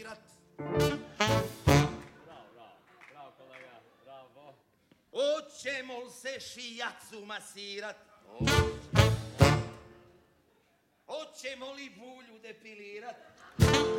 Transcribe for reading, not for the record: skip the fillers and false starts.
masirat. Bravo kolega, bravo. Hoćemo li se šijacu masirat? Hoćemo li bulju depilirat?